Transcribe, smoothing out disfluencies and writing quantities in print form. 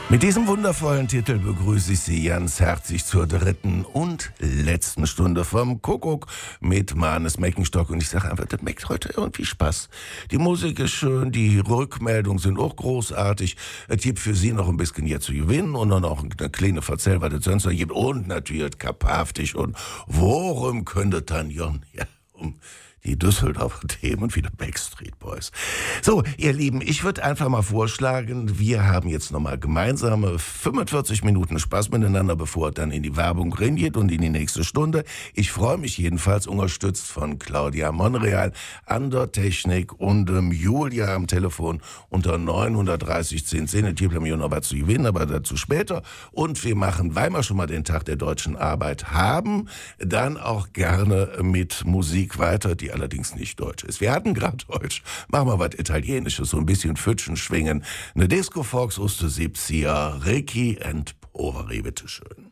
Mit diesem wundervollen Titel begrüße ich Sie ganz herzlich zur dritten und letzten Stunde vom Kuckuck mit Manes Meckenstock. Und ich sage einfach, das macht heute irgendwie Spaß. Die Musik ist schön, die Rückmeldungen sind auch großartig. Es gibt für Sie noch ein bisschen hier zu gewinnen und dann noch eine kleine Verzell, was es sonst noch gibt. Und natürlich kapaftig. Und worum könnte dann, Jon? Ja, die Düsseldorfer Themen wie die Backstreet Boys. So, ihr Lieben, ich würde einfach mal vorschlagen, wir haben jetzt nochmal gemeinsame 45 Minuten Spaß miteinander, bevor es dann in die Werbung reingeht und in die nächste Stunde. Ich freue mich jedenfalls, unterstützt von Claudia Monreal an der Technik und Julia am Telefon unter 930 10 10. Hier bleiben wir noch was zu gewinnen, aber dazu später. Und wir machen, weil wir schon mal den Tag der deutschen Arbeit haben, dann auch gerne mit Musik weiter, die allerdings nicht deutsch ist. Wir hatten gerade Deutsch. Machen wir was Italienisches, so ein bisschen Pfütschen schwingen. Eine Disco-Fox aus der 70er, Ricky and Poveri, bitteschön.